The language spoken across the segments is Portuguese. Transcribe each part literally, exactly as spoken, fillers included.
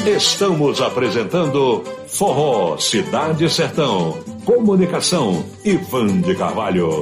Estamos apresentando Forró Cidade Sertão. Comunicação, Ivan de Carvalho.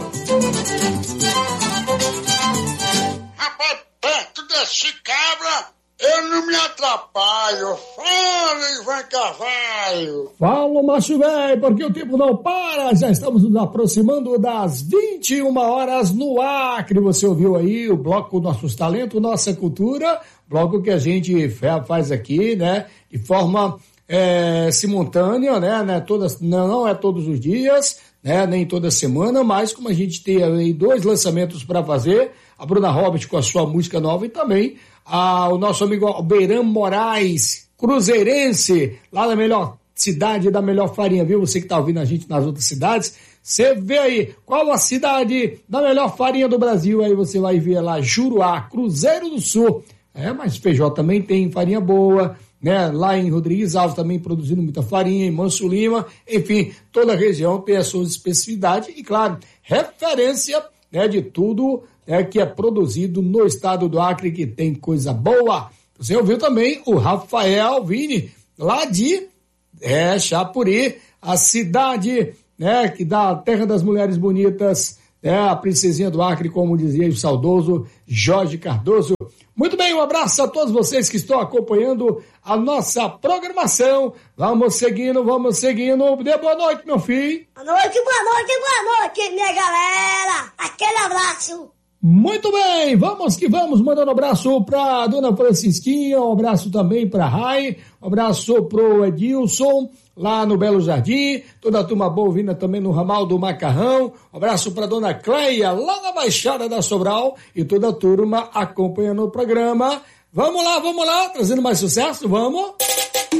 Rapaz, perto desse cabra, eu não me atrapalho. Fala, Ivan Carvalho. Fala, macho velho, porque o tempo não para. Já estamos nos aproximando das vinte e uma horas no Acre. Você ouviu aí o bloco Nossos Talentos, Nossa Cultura, bloco que a gente faz aqui, né, de forma é, simultânea, né, né todas, não, não é todos os dias, né, nem toda semana, mas como a gente tem aí dois lançamentos para fazer, a Bruna Robert com a sua música nova e também a, o nosso amigo Albeirão Moraes, cruzeirense, lá da melhor cidade, da melhor farinha, viu? Você que tá ouvindo a gente nas outras cidades, você vê aí qual a cidade da melhor farinha do Brasil, aí você vai ver lá, Juruá, Cruzeiro do Sul. É, mas Feijó também tem farinha boa, né? Lá em Rodrigues Alves também produzindo muita farinha, em Manso Lima, enfim, toda a região tem as suas especificidades e, claro, referência, né, de tudo, né, que é produzido no estado do Acre, que tem coisa boa. Você ouviu também o Rafael Vini, lá de é, Chapuri, a cidade, né, que dá a terra das mulheres bonitas, né, a princesinha do Acre, como dizia o saudoso Jorge Cardoso. Muito bem, um abraço a todos vocês que estão acompanhando a nossa programação. Vamos seguindo, vamos seguindo. Dê boa noite, meu filho. Boa noite, boa noite, boa noite, minha galera. Aquele abraço. Muito bem, vamos que vamos, mandando um abraço pra dona Francisquinha, um abraço também pra Rai, um abraço pro Edilson, lá no Belo Jardim, toda a turma boa vindo também no ramal do Macarrão, um abraço pra dona Cleia, lá na Baixada da Sobral, e toda a turma acompanhando o programa. Vamos lá, vamos lá, trazendo mais sucesso, vamos!